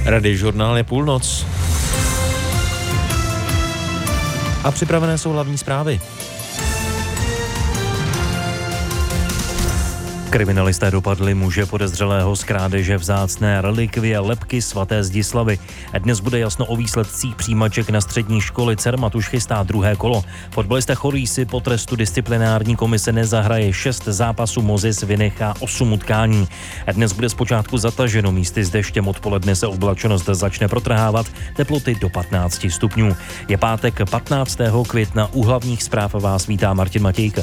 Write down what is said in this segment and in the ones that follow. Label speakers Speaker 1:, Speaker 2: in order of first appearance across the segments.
Speaker 1: Radiožurnál je půlnoc. A připravené jsou hlavní zprávy. Kriminalisté dopadli muže podezřelého z krádeže vzácné relikvie lebky svaté Zdislavy. Dnes bude jasno o výsledcích přijímaček na střední školy. Cermat už chystá druhé kolo. Fotbalista Chorý si po trestu disciplinární komise nezahraje 6 zápasů, Mozis vynechá 8 utkání. Dnes bude zpočátku zataženo, místy s deštěm, odpoledne se oblačnost začne protrhávat, teploty do 15 stupňů. Je pátek 15. května, u hlavních zpráv vás vítá Martin Matějka.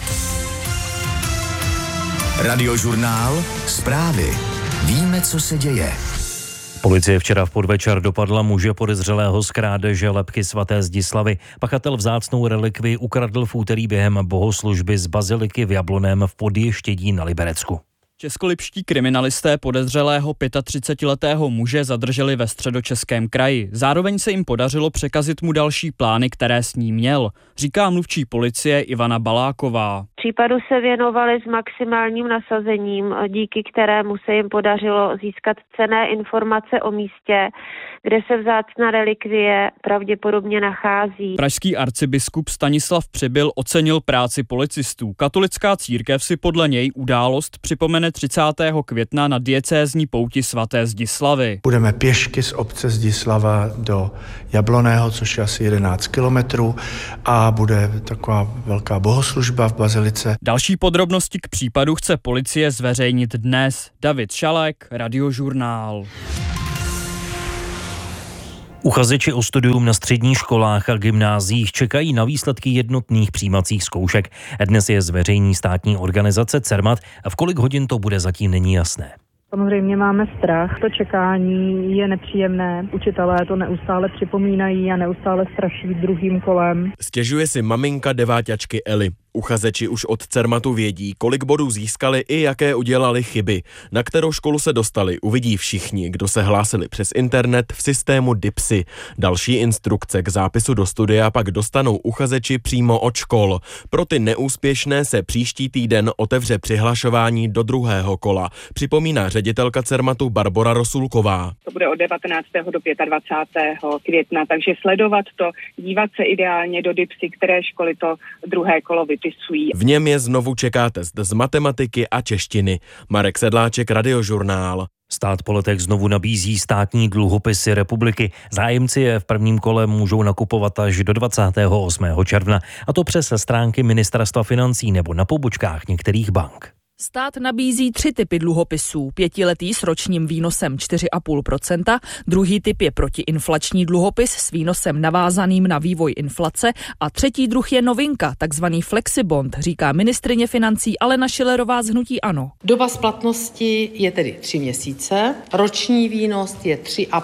Speaker 2: Radiožurnál, zprávy. Víme, co se děje.
Speaker 1: Policie včera v podvečer dopadla muže podezřelého z krádeže lebky svaté Zdislavy. Pachatel vzácnou relikvii ukradl v úterý během bohoslužby z baziliky v Jablonném v Podještědí na Liberecku.
Speaker 3: Českolipští kriminalisté podezřelého 35letého muže zadrželi ve Středočeském kraji. Zároveň se jim podařilo překazit mu další plány, které s ním měl, říká mluvčí policie Ivana Baláková.
Speaker 4: Případu se věnovali s maximálním nasazením, díky kterému se jim podařilo získat cenné informace o místě, kde se vzácná relikvie pravděpodobně nachází.
Speaker 3: Pražský arcibiskup Stanislav Přibyl ocenil práci policistů. Katolická církev si podle něj událost připomene 30. května na diecézní pouti svaté Zdislavy.
Speaker 5: Budeme pěšky z obce Zdislava do Jablonného, což je asi 11 kilometrů, a bude taková velká bohoslužba v bazilice.
Speaker 3: Další podrobnosti k případu chce policie zveřejnit dnes. David Šalek, Radiožurnál.
Speaker 1: Uchazeči o studium na středních školách a gymnáziích čekají na výsledky jednotných přijímacích zkoušek. Dnes je zveřejní státní organizace Cermat a v kolik hodin to bude, zatím není jasné.
Speaker 6: Samozřejmě máme strach, to čekání je nepříjemné, učitelé to neustále připomínají a neustále straší druhým kolem.
Speaker 7: Stěžuje si maminka deváťačky Eli. Uchazeči už od Cermatu vědí, kolik bodů získali i jaké udělali chyby. Na kterou školu se dostali, uvidí všichni, kdo se hlásili přes internet v systému DIPSy. Další instrukce k zápisu do studia pak dostanou uchazeči přímo od škol. Pro ty neúspěšné se příští týden otevře přihlašování do druhého kola, připomíná ředitelka Cermatu Barbora Rosulková.
Speaker 8: To bude od 19. do 25. května, takže sledovat to, dívat se ideálně do DIPSy, které školy to druhé kolo vypisují.
Speaker 7: V něm je znovu čeká test z matematiky a češtiny. Marek Sedláček, Radiožurnál.
Speaker 1: Stát po letech znovu nabízí státní dluhopisy republiky. Zájemci je v prvním kole můžou nakupovat až do 28. června, a to přes stránky Ministerstva financí nebo na pobočkách některých bank.
Speaker 9: Stát nabízí 3 typy dluhopisů. 5letý s ročním výnosem 4,5%, druhý typ je protiinflační dluhopis s výnosem navázaným na vývoj inflace a třetí druh je novinka, takzvaný flexibond, říká ministryně financí Alena Schillerová z hnutí ANO.
Speaker 10: Doba splatnosti je tedy 3 měsíce, roční výnos je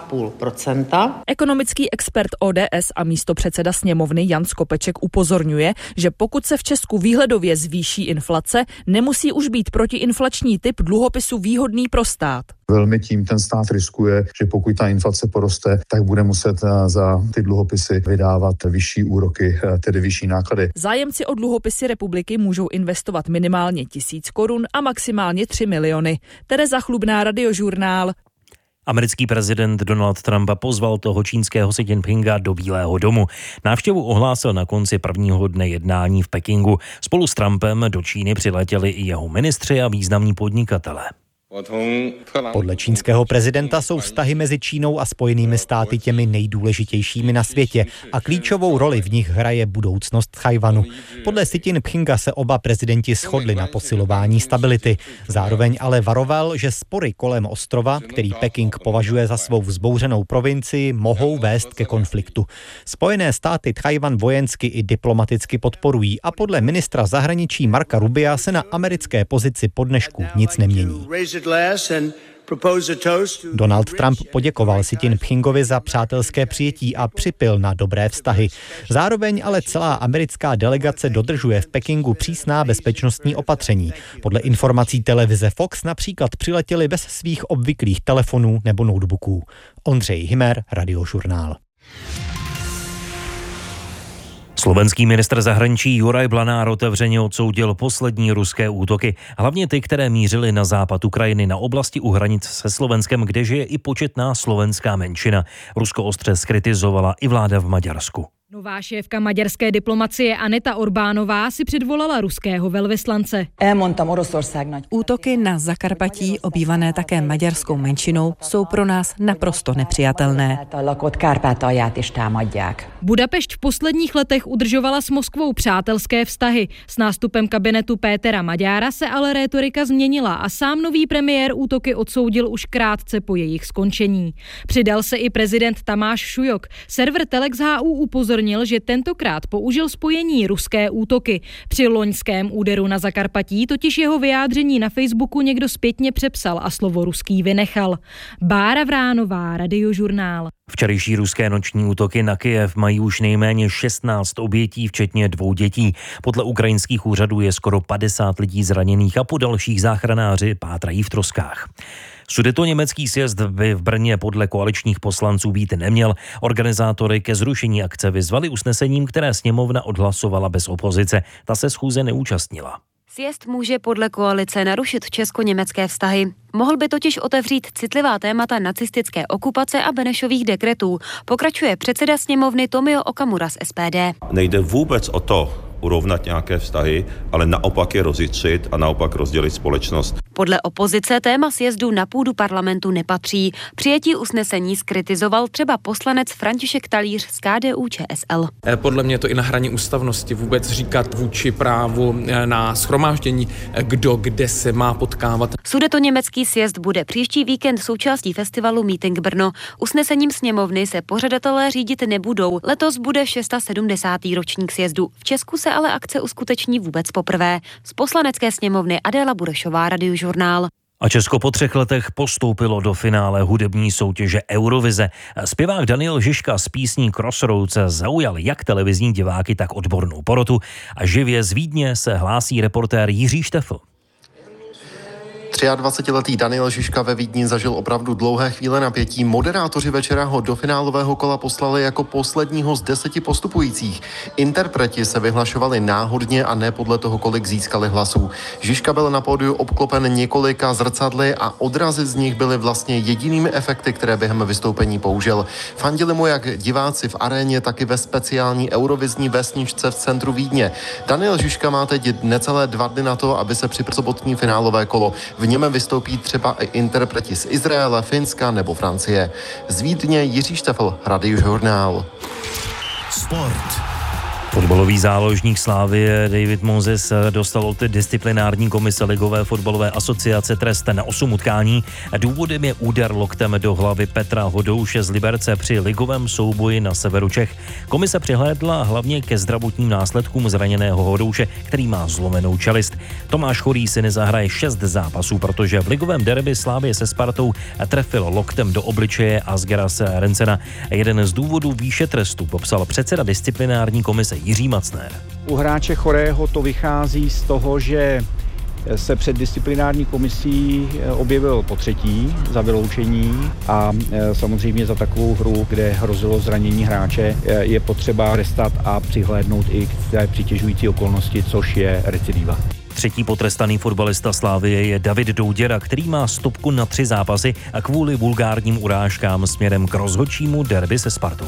Speaker 10: 3,5%.
Speaker 9: Ekonomický expert ODS a místopředseda sněmovny Jan Skopeček upozorňuje, že pokud se v Česku výhledově zvýší inflace, nemusí už být protiinflační typ dluhopisu výhodný pro stát.
Speaker 11: Velmi tím ten stát riskuje, že pokud ta inflace poroste, tak bude muset za ty dluhopisy vydávat vyšší úroky, tedy vyšší náklady.
Speaker 9: Zájemci o dluhopisy republiky můžou investovat minimálně 1000 korun a maximálně 3 miliony. Tereza Chlubná, Radiožurnál.
Speaker 1: Americký prezident Donald Trump pozval toho čínského Xi Jinpinga do Bílého domu. Návštěvu ohlásil na konci prvního dne jednání v Pekingu. Spolu s Trumpem do Číny přiletěli i jeho ministři a významní podnikatelé.
Speaker 12: Podle čínského prezidenta jsou vztahy mezi Čínou a Spojenými státy těmi nejdůležitějšími na světě a klíčovou roli v nich hraje budoucnost Tchaj-wanu. Podle Xi Jinpinga se oba prezidenti shodli na posilování stability. Zároveň ale varoval, že spory kolem ostrova, který Peking považuje za svou vzbouřenou provincii, mohou vést ke konfliktu. Spojené státy Tchaj-wan vojensky i diplomaticky podporují a podle ministra zahraničí Marca Rubia se na americké pozici po dnešku nic nemění. Donald Trump poděkoval Xi Jinpingovi za přátelské přijetí a připyl na dobré vztahy. Zároveň ale celá americká delegace dodržuje v Pekingu přísná bezpečnostní opatření. Podle informací televize Fox například přiletěli bez svých obvyklých telefonů nebo notebooků. Ondřej Himer, Radiožurnál.
Speaker 1: Slovenský ministr zahraničí Juraj Blanár otevřeně odsoudil poslední ruské útoky, hlavně ty, které mířily na západ Ukrajiny, na oblasti u hranic se Slovenskem, kde žije i početná slovenská menšina. Rusko ostře zkritizovala i vláda v Maďarsku.
Speaker 13: Nová šéfka maďarské diplomacie Aneta Orbánová si předvolala ruského velvyslance.
Speaker 14: Útoky na Zakarpatí, obývané také maďarskou menšinou, jsou pro nás naprosto nepřijatelné.
Speaker 13: Budapešť v posledních letech udržovala s Moskvou přátelské vztahy. S nástupem kabinetu Pétera Maďára se ale rétorika změnila a sám nový premiér útoky odsoudil už krátce po jejich skončení. Přidal se i prezident Tamáš Šujok. Server Telex HU upozornil, že tentokrát použil spojení ruské útoky. Při loňském úderu na Zakarpatí totiž jeho vyjádření na Facebooku někdo zpětně přepsal a slovo ruský vynechal. Bára Vránová, Radiožurnál.
Speaker 1: Včerejší ruské noční útoky na Kyjev mají už nejméně 16 obětí, včetně 2 dětí. Podle ukrajinských úřadů je skoro 50 lidí zraněných a po dalších záchranáři pátrají v troskách. Sudetoněmecký sjezd by v Brně podle koaličních poslanců být neměl. Organizátory ke zrušení akce vyzvali usnesením, které sněmovna odhlasovala bez opozice. Ta se schůze neúčastnila.
Speaker 15: Sjezd může podle koalice narušit česko-německé vztahy. Mohl by totiž otevřít citlivá témata nacistické okupace a Benešových dekretů. Pokračuje předseda sněmovny Tomio Okamura z SPD.
Speaker 16: Nejde vůbec o to urovnat nějaké vztahy, ale naopak je rozjitřit a naopak rozdělit společnost.
Speaker 15: Podle opozice téma sjezdu na půdu parlamentu nepatří. Přijetí usnesení zkritizoval třeba poslanec František Talíř z KDU-ČSL.
Speaker 17: Podle mě je to i na hraně ústavnosti vůbec říkat vůči právu na shromáždění, kdo kde se má potkávat.
Speaker 15: Sudetoněmecký sjezd bude příští víkend součástí festivalu Meeting Brno. Usnesením sněmovny se pořadatelé řídit nebudou. Letos bude 670. ročník sjezdu. V Česku se ale akce uskuteční vůbec poprvé. Z poslanecké sněmovny Adéla Burešová, Radiožurnál.
Speaker 1: A Česko po 3 letech postoupilo do finále hudební soutěže Eurovize. Zpěvák Daniel Žižka z písní Crossroads zaujal jak televizní diváky, tak odbornou porotu. A živě z Vídně se hlásí reportér Jiří Štefl.
Speaker 18: 23letý Daniel Žižka ve Vídni zažil opravdu dlouhé chvíle napětí. Moderátoři večera ho do finálového kola poslali jako posledního z 10 postupujících. Interpreti se vyhlašovali náhodně a ne podle toho, kolik získali hlasů. Žižka byl na pódiu obklopen několika zrcadly a odrazy z nich byly vlastně jedinými efekty, které během vystoupení použil. Fandili mu jak diváci v aréně, tak i ve speciální eurovizní vesničce v centru Vídně. Daniel Žižka má teď necelé 2 dny na to, aby se připravil sobotní finálové kolo. V něm vystoupí třeba i interpreti z Izraele, Finska nebo Francie. Z Vídně Jiří Štefl, Radiožurnál.
Speaker 2: Sport.
Speaker 1: Fotbalový záložník Slavie David Moses dostal od disciplinární komise Ligové fotbalové asociace trest na 8 utkání. Důvodem je úder loktem do hlavy Petra Hodouše z Liberce při ligovém souboji na severu Čech. Komise přihlédla hlavně ke zdravotním následkům zraněného Hodouše, který má zlomenou čelist. Tomáš Chorý si nezahraje 6 zápasů, protože v ligovém derby Slavie se Spartou trefil loktem do obličeje Asgeras Rencena. Jeden z důvodů výše trestu popsal předseda disciplinární komise Jiří Macnér.
Speaker 19: U hráče Chorého to vychází z toho, že se před disciplinární komisí objevil potřetí za vyloučení a samozřejmě za takovou hru, kde hrozilo zranění hráče, je potřeba trestat a přihlédnout i k té přitěžující okolnosti, což je recidiva.
Speaker 1: Třetí potrestaný fotbalista Slavie je David Douděra, který má stopku na 3 zápasy a kvůli vulgárním urážkám směrem k rozhodčímu derby se Spartou.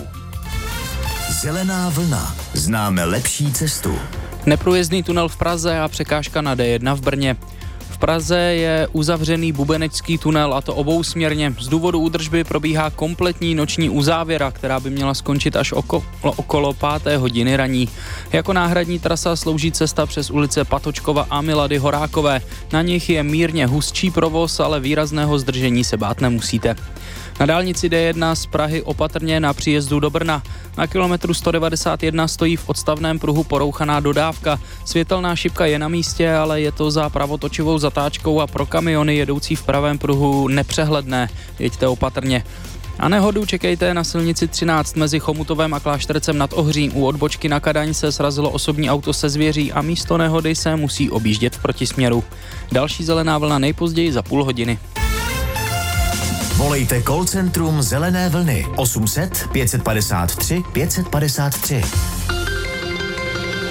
Speaker 2: Zelená vlna. Známe lepší cestu.
Speaker 3: Neprůjezdný tunel v Praze a překážka na D1 v Brně. V Praze je uzavřený bubenecký tunel, a to obousměrně. Z důvodu údržby probíhá kompletní noční uzávěra, která by měla skončit až okolo 5. hodiny raní. Jako náhradní trasa slouží cesta přes ulice Patočkova a Milady Horákové. Na nich je mírně hustší provoz, ale výrazného zdržení se bát nemusíte. Na dálnici D1 z Prahy opatrně na příjezdu do Brna. Na kilometru 191 stojí v odstavném pruhu porouchaná dodávka. Světelná šipka je na místě, ale je to za pravotočivou zatáčkou a pro kamiony jedoucí v pravém pruhu nepřehledné. Jeďte opatrně. A nehodu čekejte na silnici 13 mezi Chomutovem a Kláštercem nad Ohří. U odbočky na Kadaň se srazilo osobní auto se zvěří a místo nehody se musí objíždět v protisměru. Další zelená vlna nejpozději za půl hodiny.
Speaker 2: Volejte call centrum Zelené vlny 800 553 553.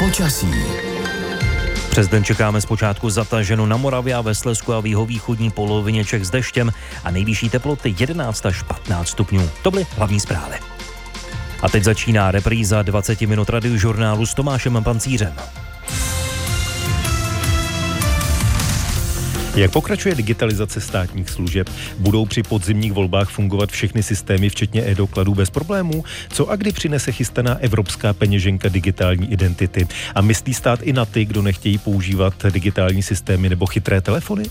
Speaker 2: Počasí.
Speaker 1: Přes den čekáme zpočátku zataženo na Moravě a ve Slezsku a v jihovýchodní polovině Čech s deštěm a nejvyšší teploty 11 až 15 stupňů. To byly hlavní zprávy. A teď začíná repríza 20 minut radiožurnálu s Tomášem Pancířem.
Speaker 20: Jak pokračuje digitalizace státních služeb? Budou při podzimních volbách fungovat všechny systémy, včetně e-dokladů, bez problémů? Co a kdy přinese chystaná evropská peněženka digitální identity? A myslí stát i na ty, kdo nechtějí používat digitální systémy nebo chytré telefony?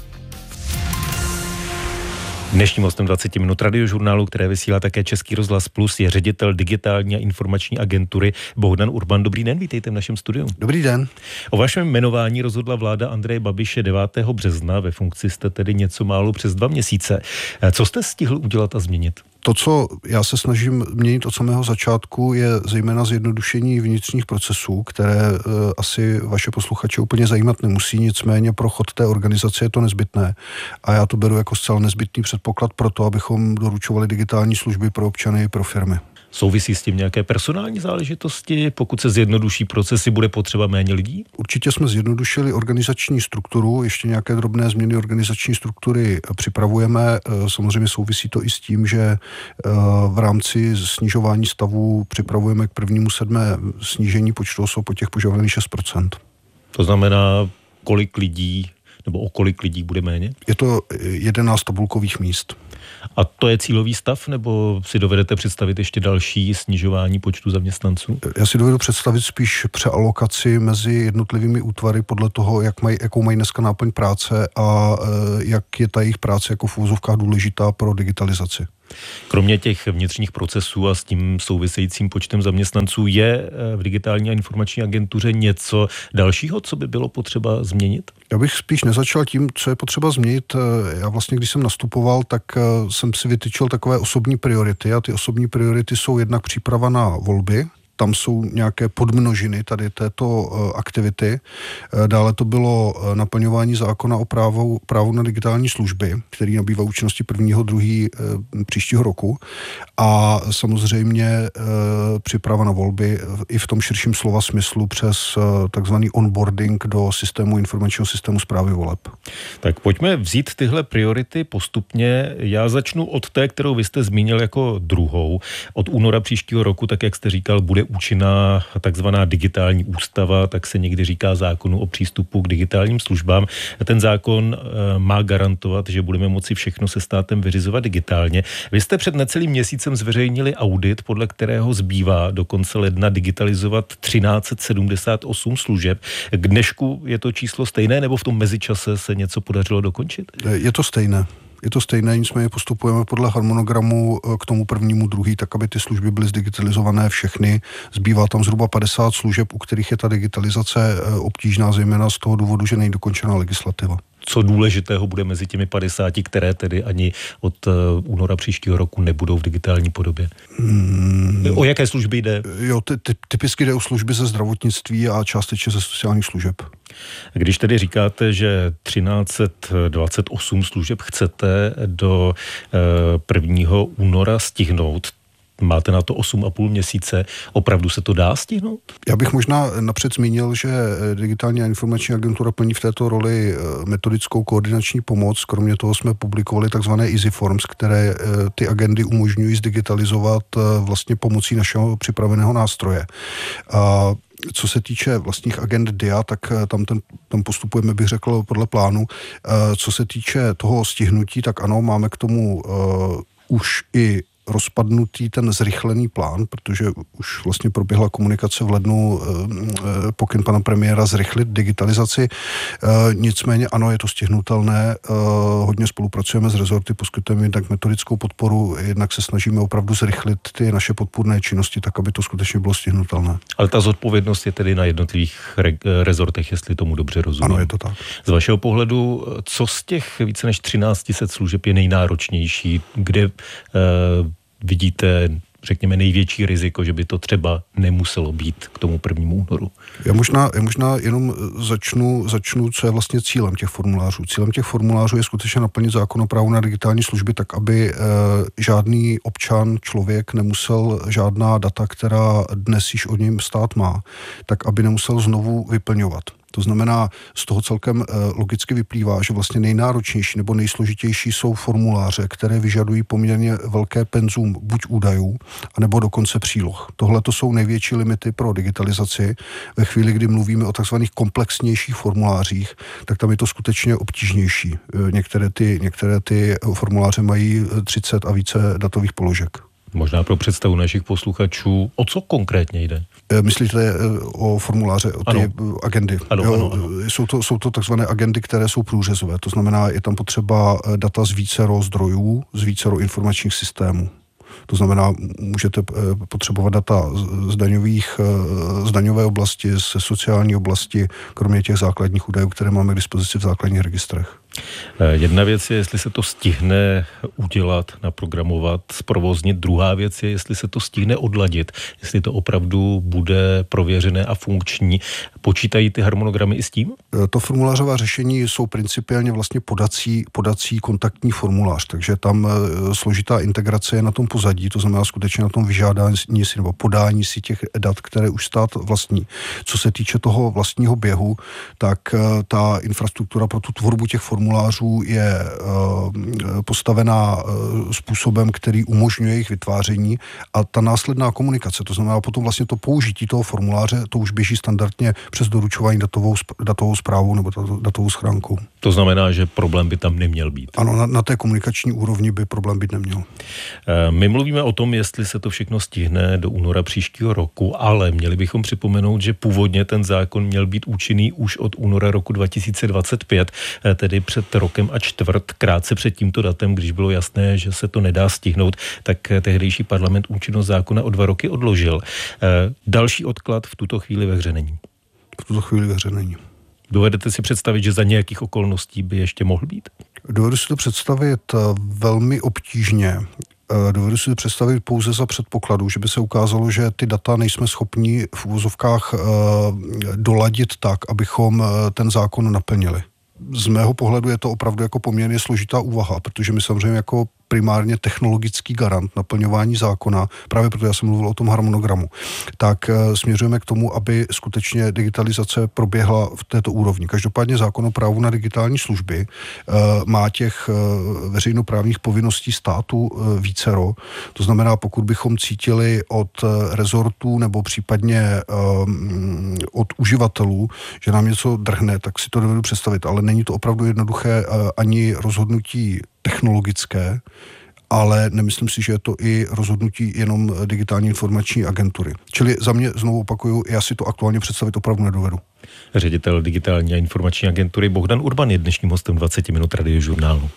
Speaker 20: Dnešním hostem 20 minut radiožurnálu, které vysílá také Český rozhlas Plus, je ředitel digitální a informační agentury Bohdan Urban. Dobrý den, vítejte v našem studiu.
Speaker 21: Dobrý den.
Speaker 20: O vašem jmenování rozhodla vláda Andreje Babiše 9. března. Ve funkci jste tedy něco málo přes 2 měsíce. Co jste stihl udělat a změnit?
Speaker 21: To, co já se snažím měnit od samého začátku, je zejména zjednodušení vnitřních procesů, které asi vaše posluchače úplně zajímat nemusí, nicméně pro chod té organizace je to nezbytné. A já to beru jako zcela nezbytný předpoklad pro to, abychom doručovali digitální služby pro občany i pro firmy.
Speaker 20: Souvisí s tím nějaké personální záležitosti? Pokud se zjednoduší procesy, bude potřeba méně lidí?
Speaker 21: Určitě jsme zjednodušili organizační strukturu, ještě nějaké drobné změny organizační struktury připravujeme. Samozřejmě souvisí to i s tím, že v rámci snižování stavů připravujeme k 1.7. snížení počtu osob po těch požadovaných 6%.
Speaker 20: To znamená, kolik lidí nebo o kolik lidí bude méně?
Speaker 21: Je to 11 tabulkových míst.
Speaker 20: A to je cílový stav, nebo si dovedete představit ještě další snižování počtu zaměstnanců?
Speaker 21: Já si dovedu představit spíš přealokaci mezi jednotlivými útvary podle toho, jakou mají dneska náplň práce a jak je ta jejich práce jako v uvozovkách důležitá pro digitalizaci.
Speaker 20: Kromě těch vnitřních procesů a s tím souvisejícím počtem zaměstnanců je v digitální a informační agentuře něco dalšího, co by bylo potřeba změnit?
Speaker 21: Já bych spíš nezačal tím, co je potřeba změnit. Já vlastně, když jsem nastupoval, tak jsem si vytyčil takové osobní priority a ty osobní priority jsou jednak příprava na volby. Tam jsou nějaké podmnožiny tady této aktivity. Dále to bylo naplňování zákona o právu na digitální služby, který nabývá účinnosti 1.2. příštího roku. A samozřejmě příprava na volby i v tom širším slova smyslu přes takzvaný onboarding do informačního systému správy voleb.
Speaker 20: Tak pojďme vzít tyhle priority postupně. Já začnu od té, kterou vy jste zmínil jako druhou. Od února příštího roku, tak jak jste říkal, bude účinná takzvaná digitální ústava, tak se někdy říká zákonu o přístupu k digitálním službám. Ten zákon má garantovat, že budeme moci všechno se státem vyřizovat digitálně. Vy jste před necelým měsícem zveřejnili audit, podle kterého zbývá do konce ledna digitalizovat 1378 služeb. K dnešku je to číslo stejné, nebo v tom mezičase se něco podařilo dokončit?
Speaker 21: Je to stejné. Je to stejné, nicméně postupujeme podle harmonogramu k tomu 1.2., tak aby ty služby byly zdigitalizované všechny. Zbývá tam zhruba 50 služeb, u kterých je ta digitalizace obtížná, zejména z toho důvodu, že není dokončená legislativa.
Speaker 20: Co důležitého bude mezi těmi 50, které tedy ani od února příštího roku nebudou v digitální podobě? O jaké služby jde?
Speaker 21: Jo, typicky jde o služby ze zdravotnictví a částečně ze sociálních služeb.
Speaker 20: Když tedy říkáte, že 1328 služeb chcete do 1. února stihnout, máte na to 8,5 měsíce. Opravdu se to dá stihnout?
Speaker 21: Já bych možná napřed zmínil, že digitální a informační agentura plní v této roli metodickou koordinační pomoc. Kromě toho jsme publikovali takzvané Easy Forms, které ty agendy umožňují zdigitalizovat vlastně pomocí našeho připraveného nástroje. A co se týče vlastních agend DIA, tak tam postupujeme, bych řekl, podle plánu. Co se týče toho stihnutí, tak ano, máme k tomu už i rozpadnutý ten zrychlený plán, protože už vlastně proběhla komunikace v lednu, pokyn pana premiéra zrychlit digitalizaci. Nicméně ano, je to stihnutelné. Hodně spolupracujeme s rezorty, poskytujeme jednak metodickou podporu, jednak se snažíme opravdu zrychlit ty naše podpůrné činnosti, tak aby to skutečně bylo stihnutelné.
Speaker 20: Ale ta zodpovědnost je tedy na jednotlivých rezortech, jestli tomu dobře rozumím.
Speaker 21: Ano, je to tak.
Speaker 20: Z vašeho pohledu, co z těch více než 1300 služeb je nejnáročnější, kde vidíte řekněme, největší riziko, že by to třeba nemuselo být k tomu 1. únoru?
Speaker 21: Já možná jenom začnu, co je vlastně cílem těch formulářů. Cílem těch formulářů je skutečně naplnit zákon o právu na digitální služby tak, aby žádný občan, člověk nemusel žádná data, která dnes již o něm stát má, tak aby nemusel znovu vyplňovat. To znamená, z toho celkem logicky vyplývá, že vlastně nejnáročnější nebo nejsložitější jsou formuláře, které vyžadují poměrně velké penzum buď údajů, anebo dokonce příloh. Tohle to jsou největší limity pro digitalizaci. Ve chvíli, kdy mluvíme o takzvaných komplexnějších formulářích, tak tam je to skutečně obtížnější. Některé ty formuláře mají 30 a více datových položek.
Speaker 20: Možná pro představu našich posluchačů, o co konkrétně jde?
Speaker 21: Myslíte o formuláře, o ty agendy?
Speaker 20: Ano.
Speaker 21: Jsou to takzvané agendy, které jsou průřezové. To znamená, je tam potřeba data z vícero zdrojů, z vícero informačních systémů. To znamená, můžete potřebovat data z daňové oblasti, ze sociální oblasti, kromě těch základních údajů, které máme k dispozici v základních registrech.
Speaker 20: Jedna věc je, jestli se to stihne udělat, naprogramovat, zprovoznit. Druhá věc je, jestli se to stihne odladit, jestli to opravdu bude prověřené a funkční. Počítají ty harmonogramy i s tím?
Speaker 21: To formulářová řešení jsou principiálně vlastně podací kontaktní formulář, takže tam složitá integrace je na tom pozadí, to znamená skutečně na tom vyžádání si nebo podání si těch dat, které už stát vlastní. Co se týče toho vlastního běhu, tak ta infrastruktura pro tu tvorbu těch formulářů je postavená způsobem, který umožňuje jejich vytváření a ta následná komunikace, to znamená potom vlastně to použití toho formuláře, to už běží standardně přes doručování datovou zprávu nebo datovou schránkou.
Speaker 20: To znamená, že problém by tam neměl být.
Speaker 21: Ano, na té komunikační úrovni by problém být neměl.
Speaker 20: My mluvíme o tom, jestli se to všechno stihne do února příštího roku, ale měli bychom připomenout, že původně ten zákon měl být účinný už od února roku 2025, tedy před rokem a čtvrt, krátce před tímto datem, když bylo jasné, že se to nedá stihnout, tak tehdejší parlament účinnost zákona o 2 roky odložil. Další odklad v tuto chvíli ve hře není. Dovedete si představit, že za nějakých okolností by ještě mohl být?
Speaker 21: Dovedu si to představit velmi obtížně. Dovedu si to představit pouze za předpokladu, že by se ukázalo, že ty data nejsme schopni v uvozovkách doladit tak, abychom ten zákon naplnili. Z mého pohledu je to opravdu jako poměrně složitá úvaha, protože my samozřejmě jako primárně technologický garant naplňování zákona, právě proto já jsem mluvil o tom harmonogramu, tak směřujeme k tomu, aby skutečně digitalizace proběhla v této úrovni. Každopádně zákon o právu na digitální služby má těch veřejnoprávních povinností státu vícero. To znamená, pokud bychom cítili od rezortů nebo případně od uživatelů, že nám něco drhne, tak si to dovedu představit, ale není to opravdu jednoduché ani rozhodnutí technologické, ale nemyslím si, že je to i rozhodnutí jenom digitální informační agentury. Čili za mě, znovu opakuju, já si to aktuálně představit opravdu nedovedu.
Speaker 20: Ředitel digitální a informační agentury Bohdan Urban je dnešním hostem 20 minut Radiožurnálu.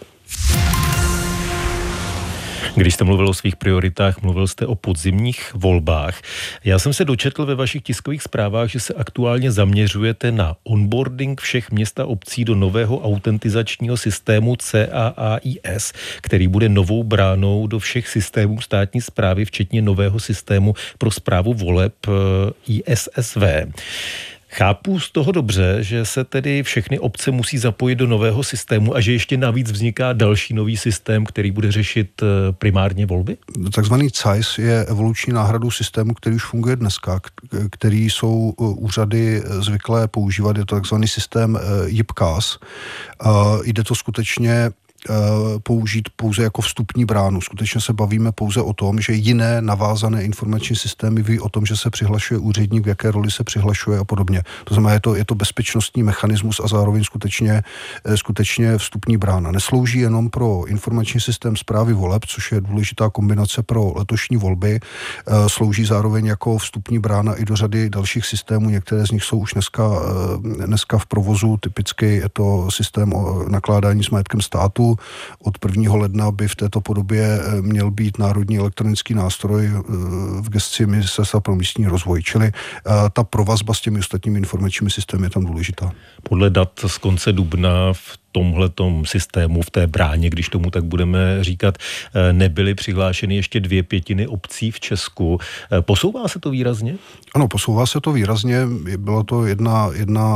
Speaker 20: Když jste mluvil o svých prioritách, mluvil jste o podzimních volbách. Já jsem se dočetl ve vašich tiskových zprávách, že se aktuálně zaměřujete na onboarding všech měst a obcí do nového autentizačního systému CAAIS, který bude novou bránou do všech systémů státní správy, včetně nového systému pro správu voleb ISSV. Chápu z toho dobře, že se tedy všechny obce musí zapojit do nového systému a že ještě navíc vzniká další nový systém, který bude řešit primárně volby?
Speaker 21: Takzvaný CAIS je evoluční náhradou systému, který už funguje dneska, který jsou úřady zvyklé používat. Je to takzvaný systém JIPCAS. Jde to skutečně použít pouze jako vstupní bránu. Skutečně se bavíme pouze o tom, že jiné navázané informační systémy ví o tom, že se přihlašuje úředník, v jaké roli se přihlašuje a podobně. To znamená, je to bezpečnostní mechanismus a zároveň skutečně vstupní brána. Neslouží jenom pro informační systém správy voleb, což je důležitá kombinace pro letošní volby. Slouží zároveň jako vstupní brána i do řady dalších systémů. Některé z nich jsou už dneska v provozu. Typicky je to systém o nakládání s majetkem státu. Od 1. ledna by v této podobě měl být národní elektronický nástroj v gesci Ministerstva pro místní rozvoj. Čili ta provazba s těmi ostatními informačními systémy je tam důležitá.
Speaker 20: Podle dat z konce dubna v tomhletom systému, v té bráně, když tomu tak budeme říkat, nebyly přihlášeny ještě 2/5 obcí v Česku. Posouvá se to výrazně?
Speaker 21: Ano, posouvá se to výrazně. Byla to jedna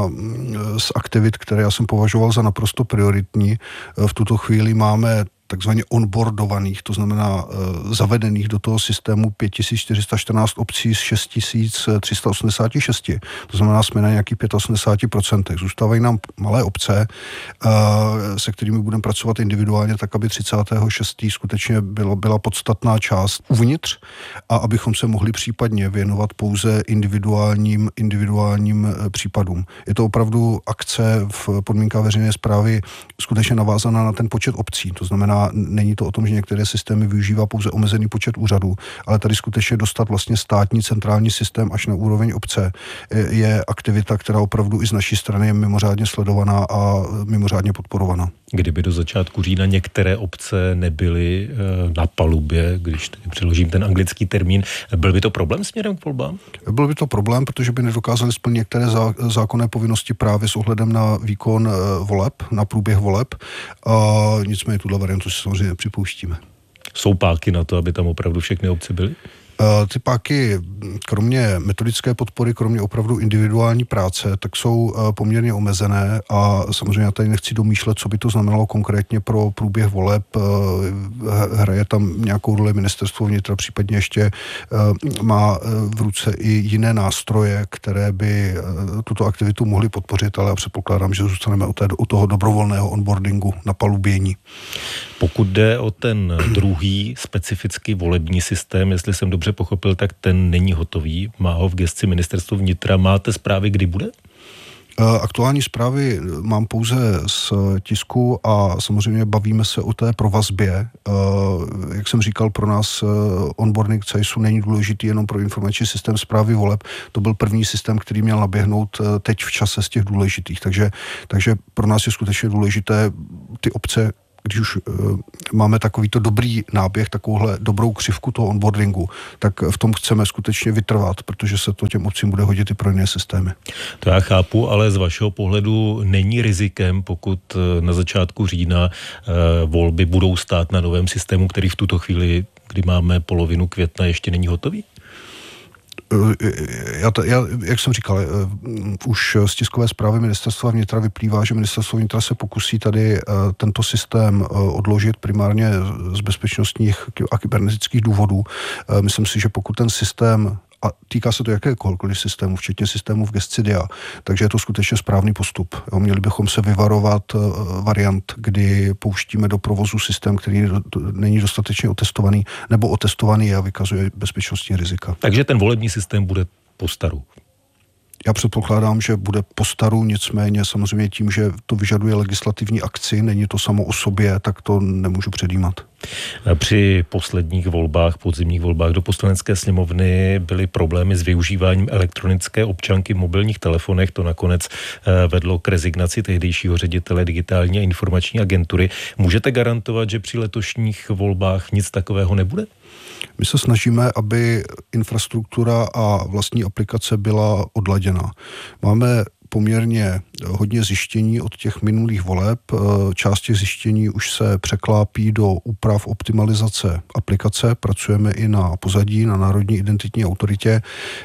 Speaker 21: z aktivit, které já jsem považoval za naprosto prioritní. V tuto chvíli máme takzvaně onboardovaných, to znamená zavedených do toho systému 5414 obcí z 6386. To znamená, jsme na nějakých 85%. Zůstávají nám malé obce, se kterými budeme pracovat individuálně, tak aby 36. skutečně byla podstatná část uvnitř a abychom se mohli případně věnovat pouze individuálním případům. Je to opravdu akce v podmínkách veřejné správy skutečně navázaná na ten počet obcí. To znamená, není to o tom, že některé systémy využívá pouze omezený počet úřadů, ale tady skutečně dostat vlastně státní centrální systém až na úroveň obce je aktivita, která opravdu i z naší strany je mimořádně sledovaná a mimořádně podporovaná.
Speaker 20: Kdyby do začátku října některé obce nebyly na palubě, když přeložím ten anglický termín, byl by to problém směrem k volbám?
Speaker 21: Byl by to problém, protože by nedokázali splnit některé zákonné povinnosti právě s ohledem na výkon voleb, na průběh voleb. A nicméně tuhle variantu si samozřejmě připouštíme.
Speaker 20: Jsou páky na to, aby tam opravdu všechny obce byly?
Speaker 21: Ty páky, kromě metodické podpory, kromě opravdu individuální práce, tak jsou poměrně omezené a samozřejmě já tady nechci domýšlet, co by to znamenalo konkrétně pro průběh voleb. Hraje tam nějakou roli ministerstvo vnitra, případně ještě má v ruce i jiné nástroje, které by tuto aktivitu mohly podpořit, ale já předpokládám, že zůstaneme u toho dobrovolného onboardingu na palubění.
Speaker 20: Pokud jde o ten druhý specifický volební systém, jestli jsem dobře pochopil, tak ten není hotový. Má ho v gesci ministerstvo vnitra. Máte zprávy, kdy bude?
Speaker 21: Aktuální zprávy mám pouze z tisku a samozřejmě bavíme se o té provazbě. Jak jsem říkal, pro nás onboarding CEISu není důležitý jenom pro informační systém správy voleb. To byl první systém, který měl naběhnout teď v čase z těch důležitých. Takže pro nás je skutečně důležité ty obce, když už máme takovýto dobrý náběh, takovouhle dobrou křivku toho onboardingu, tak v tom chceme skutečně vytrvat, protože se to těm obcím bude hodit i pro jiné systémy.
Speaker 20: To já chápu, ale z vašeho pohledu není rizikem, pokud na začátku října volby budou stát na novém systému, který v tuto chvíli, kdy máme polovinu května, ještě není hotový?
Speaker 21: Jak jsem říkal, už z tiskové zprávy ministerstva vnitra vyplývá, že ministerstvo vnitra se pokusí tady tento systém odložit primárně z bezpečnostních a kybernetických důvodů. Myslím si, že pokud ten systém, a týká se to jakékoliv systému, včetně systému v gesci DIA, takže je to skutečně správný postup. Měli bychom se vyvarovat variant, kdy pouštíme do provozu systém, který není dostatečně otestovaný, nebo otestovaný a vykazuje bezpečnostní rizika.
Speaker 20: Takže ten volební systém bude po staru?
Speaker 21: Já předpokládám, že bude po staru, nicméně samozřejmě tím, že to vyžaduje legislativní akci, není to samo o sobě, tak to nemůžu předjímat.
Speaker 20: Při posledních volbách, podzimních volbách do Poslanecké sněmovny byly problémy s využíváním elektronické občanky v mobilních telefonech. To nakonec vedlo k rezignaci tehdejšího ředitele digitální a informační agentury. Můžete garantovat, že při letošních volbách nic takového nebude?
Speaker 21: My se snažíme, aby infrastruktura a vlastní aplikace byla odladěna. Máme poměrně hodně zjištění od těch minulých voleb. Část těch zjištění už se překlápí do úprav optimalizace aplikace. Pracujeme i na pozadí, na Národní identitní autoritě.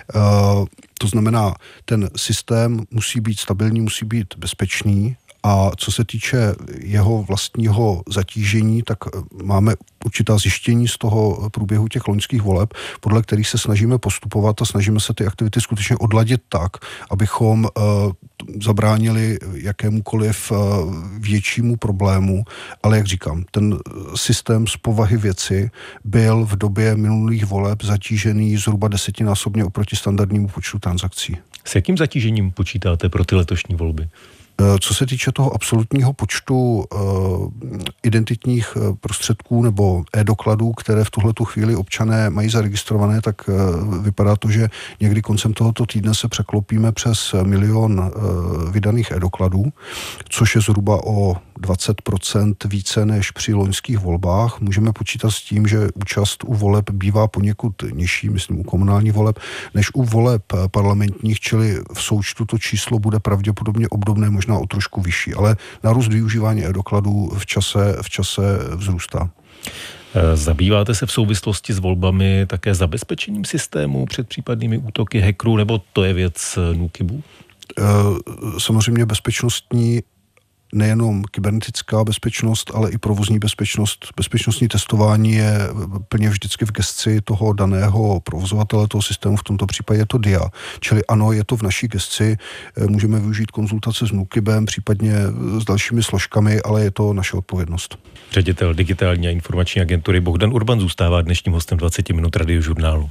Speaker 21: To znamená, ten systém musí být stabilní, musí být bezpečný. A co se týče jeho vlastního zatížení, tak máme určitá zjištění z toho průběhu těch loňských voleb, podle kterých se snažíme postupovat a snažíme se ty aktivity skutečně odladit tak, abychom zabránili jakémukoliv většímu problému. Ale jak říkám, ten systém z povahy věci byl v době minulých voleb zatížený zhruba 10násobně oproti standardnímu počtu transakcí.
Speaker 20: S jakým zatížením počítáte pro ty letošní volby?
Speaker 21: Co se týče toho absolutního počtu identitních prostředků nebo e-dokladů, které v tuhletu chvíli občané mají zaregistrované, tak vypadá to, že někdy koncem tohoto týdne se překlopíme přes 1 milion vydaných e-dokladů, což je zhruba o 20% více než při loňských volbách. Můžeme počítat s tím, že účast u voleb bývá poněkud nižší, myslím u komunálních voleb, než u voleb parlamentních, čili v součtu to číslo bude pravděpodobně obdobné, možná o trošku vyšší, ale nárůst využívání e-dokladů v čase vzrůstá.
Speaker 20: Zabýváte se v souvislosti s volbami také zabezpečením systému před případnými útoky hackerů, nebo to je věc NÚKIBu?
Speaker 21: Samozřejmě bezpečnostní, nejenom kybernetická bezpečnost, ale i provozní bezpečnost. Bezpečnostní testování je plně vždycky v gesci toho daného provozovatele toho systému, v tomto případě je to DIA. Čili ano, je to v naší gesci, můžeme využít konzultace s NÚKIBem, případně s dalšími složkami, ale je to naše odpovědnost.
Speaker 20: Ředitel Digitální a informační agentury Bohdan Urban zůstává dnešním hostem 20 minut Radiožurnálu.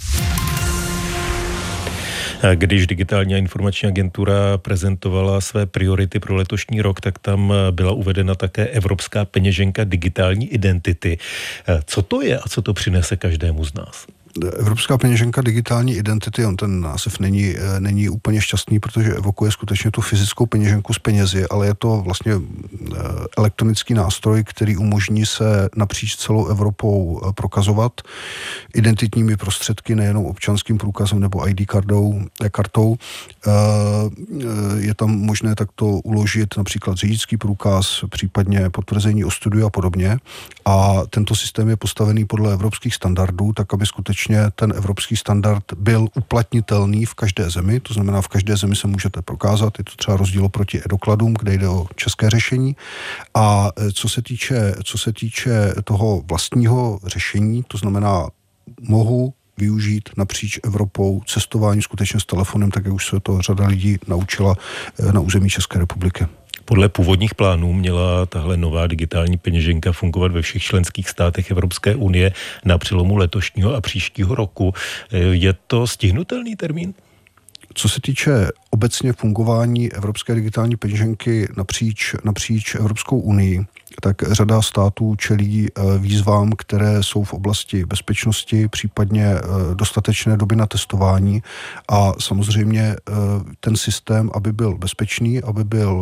Speaker 20: Když Digitální a informační agentura prezentovala své priority pro letošní rok, tak tam byla uvedena také Evropská peněženka digitální identity. Co to je a co to přinese každému z nás?
Speaker 21: Evropská peněženka digitální identity, ten název není úplně šťastný, protože evokuje skutečně tu fyzickou peněženku s penězi, ale je to vlastně elektronický nástroj, který umožní se napříč celou Evropou prokazovat identitními prostředky, nejenom občanským průkazem nebo ID kartou. Je tam možné takto uložit například řidičský průkaz, případně potvrzení o studiu a podobně. A tento systém je postavený podle evropských standardů, tak aby skutečně ten evropský standard byl uplatnitelný v každé zemi, to znamená v každé zemi se můžete prokázat, je to třeba rozdíl oproti e-dokladům, kde jde o české řešení. A co se týče toho vlastního řešení, to znamená mohu využít napříč Evropou cestování skutečně s telefonem, tak jak už se to řada lidí naučila na území České republiky.
Speaker 20: Podle původních plánů měla tahle nová digitální peněženka fungovat ve všech členských státech Evropské unie na přelomu letošního a příštího roku. Je to stihnutelný termín?
Speaker 21: Co se týče obecně fungování Evropské digitální peněženky napříč Evropskou unii, tak řada států čelí výzvám, které jsou v oblasti bezpečnosti, případně dostatečné doby na testování a samozřejmě ten systém, aby byl bezpečný, aby byl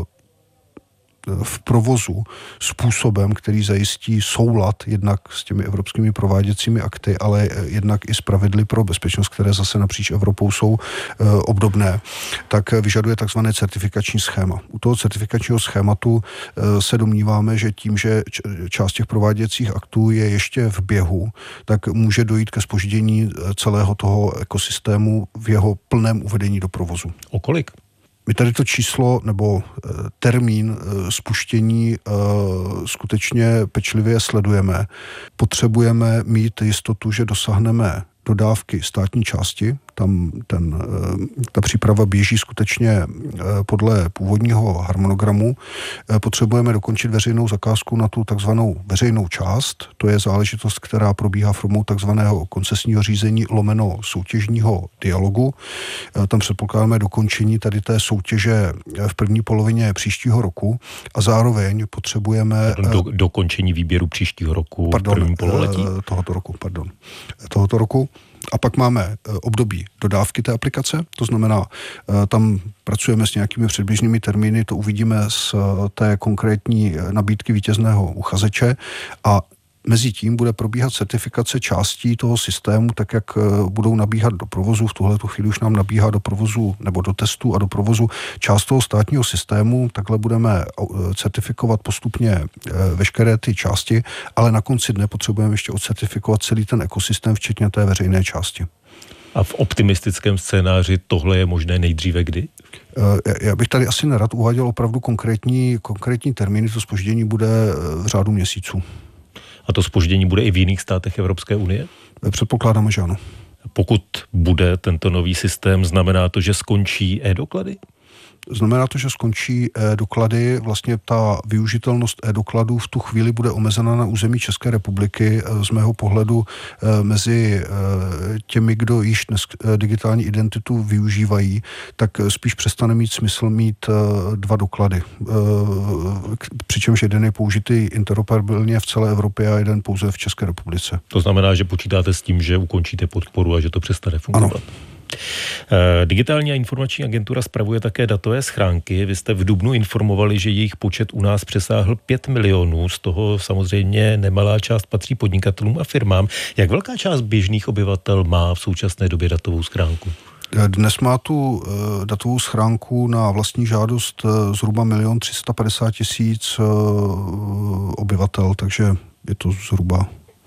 Speaker 21: v provozu způsobem, který zajistí soulad jednak s těmi evropskými prováděcími akty, ale jednak i s pravidly pro bezpečnost, které zase napříč Evropou jsou obdobné, tak vyžaduje takzvané certifikační schéma. U toho certifikačního schématu se domníváme, že tím, že část těch prováděcích aktů je ještě v běhu, tak může dojít ke zpoždění celého toho ekosystému v jeho plném uvedení do provozu.
Speaker 20: O kolik?
Speaker 21: My tady to číslo nebo termín spuštění skutečně pečlivě sledujeme. Potřebujeme mít jistotu, že dosáhneme dodávky státní části. Tam ta příprava běží skutečně podle původního harmonogramu. Potřebujeme dokončit veřejnou zakázku na tu takzvanou veřejnou část. To je záležitost, která probíhá formou takzvaného koncesního řízení / soutěžního dialogu. Tam předpokládáme dokončení tady té soutěže v první polovině příštího roku a zároveň potřebujeme...
Speaker 20: Dokončení výběru příštího roku v prvním pololetí?
Speaker 21: Tohoto roku. A pak máme období dodávky té aplikace, to znamená, tam pracujeme s nějakými předběžnými termíny, to uvidíme z té konkrétní nabídky vítězného uchazeče a mezi tím bude probíhat certifikace částí toho systému, tak jak budou nabíhat do provozu. V tuhletu chvíli už nám nabíhá do provozu nebo do testu a do provozu část toho státního systému. Takhle budeme certifikovat postupně veškeré ty části, ale na konci dne potřebujeme ještě odcertifikovat celý ten ekosystém, včetně té veřejné části.
Speaker 20: A v optimistickém scénáři tohle je možné nejdříve kdy?
Speaker 21: Já bych tady asi nerad uváděl opravdu konkrétní termíny, to zpoždění bude v řádu měsíců.
Speaker 20: A to zpoždění bude i v jiných státech Evropské unie?
Speaker 21: Předpokládáme, že ano.
Speaker 20: Pokud bude tento nový systém, znamená to, že skončí e-doklady?
Speaker 21: Znamená to, že skončí e-doklady, vlastně ta využitelnost e-dokladů v tu chvíli bude omezena na území České republiky. Z mého pohledu mezi těmi, kdo již dnes digitální identitu využívají, tak spíš přestane mít smysl mít 2 doklady. Přičemž jeden je použitý interoperabilně v celé Evropě a jeden pouze v České republice.
Speaker 20: To znamená, že počítáte s tím, že ukončíte podporu a že to přestane fungovat?
Speaker 21: Ano.
Speaker 20: Digitální a informační agentura spravuje také datové schránky. Vy jste v dubnu informovali, že jejich počet u nás přesáhl 5 milionů, z toho samozřejmě nemalá část patří podnikatelům a firmám. Jak velká část běžných obyvatel má v současné době datovou schránku?
Speaker 21: Dnes má tu datovou schránku na vlastní žádost zhruba 1 350 000 obyvatel, takže je to zhruba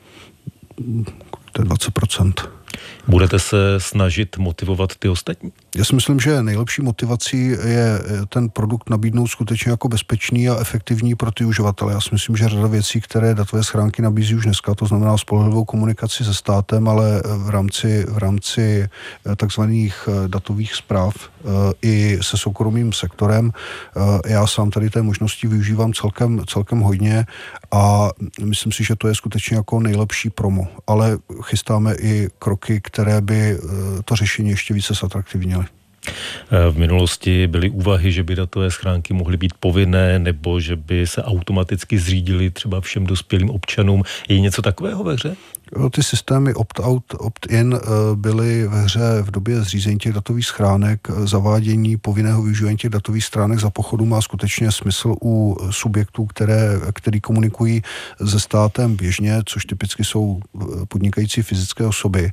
Speaker 21: 20%.
Speaker 20: Budete se snažit motivovat ty ostatní?
Speaker 21: Já si myslím, že nejlepší motivací je ten produkt nabídnout skutečně jako bezpečný a efektivní pro ty uživatele. Já si myslím, že řada věcí, které datové schránky nabízí už dneska, to znamená spolehlivou komunikaci se státem, ale v rámci takzvaných datových zpráv i se soukromým sektorem. Já sám tady té možnosti využívám celkem hodně a myslím si, že to je skutečně jako nejlepší promo. Ale chystáme i kroky, které by to řešení ještě více zatraktivnily.
Speaker 20: V minulosti byly úvahy, že by datové schránky mohly být povinné, nebo že by se automaticky zřídily třeba všem dospělým občanům. Je něco takového ve hře?
Speaker 21: Ty systémy opt-out, opt-in byly ve hře v době zřízení těch datových schránek. Zavádění povinného využívání těch datových schránek za pochodu má skutečně smysl u subjektů, který komunikují se státem běžně, což typicky jsou podnikající fyzické osoby.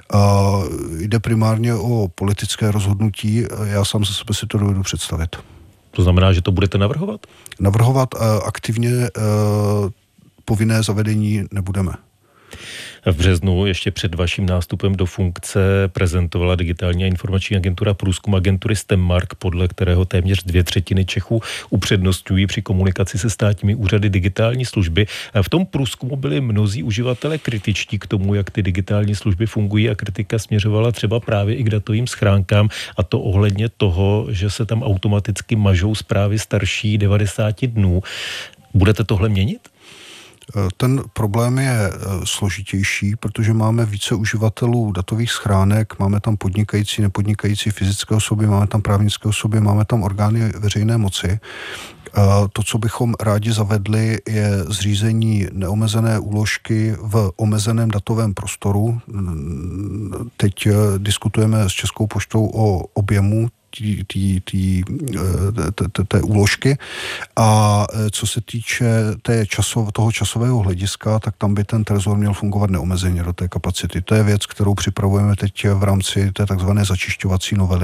Speaker 21: Jde primárně o politické rozhodnutí. Já sám za sebe si to dovedu představit.
Speaker 20: To znamená, že to budete navrhovat?
Speaker 21: Navrhovat aktivně povinné zavedení nebudeme.
Speaker 20: V březnu ještě před vaším nástupem do funkce prezentovala digitální a informační agentura průzkum agentury STEMmark, podle kterého téměř 2/3 Čechů upřednostňují při komunikaci se státními úřady digitální služby. V tom průzkumu byli mnozí uživatelé kritičtí k tomu, jak ty digitální služby fungují, a kritika směřovala třeba právě i k datovým schránkám, a to ohledně toho, že se tam automaticky mažou zprávy starší 90 dnů. Budete tohle měnit?
Speaker 21: Ten problém je složitější, protože máme více uživatelů datových schránek, máme tam podnikající, nepodnikající fyzické osoby, máme tam právnické osoby, máme tam orgány veřejné moci. To, co bychom rádi zavedli, je zřízení neomezené úložky v omezeném datovém prostoru. Teď diskutujeme s Českou poštou o objemu té úložky. A co se týče toho časového hlediska, tak tam by ten trezor měl fungovat neomezeně do té kapacity. To je věc, kterou připravujeme teď v rámci té takzvané začišťovací novely.